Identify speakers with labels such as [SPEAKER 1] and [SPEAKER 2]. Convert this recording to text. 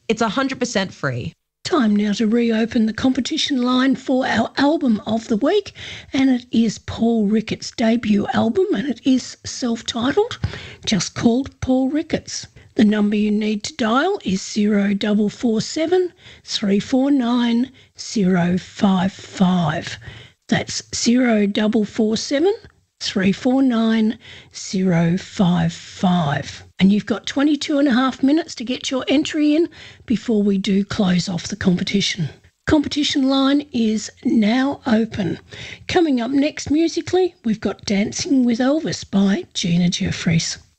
[SPEAKER 1] It's 100% free.
[SPEAKER 2] Time now to reopen the competition line for our album of the week, and it is Paul Ricketts' debut album, and it is self-titled, just called Paul Ricketts. The number you need to dial is 0447 349 055. That's 0447 349 055. And you've got 22 and a half minutes to get your entry in before we do close off the competition. Competition line is now open. Coming up next musically, we've got Dancing with Elvis by Gina Jeffries.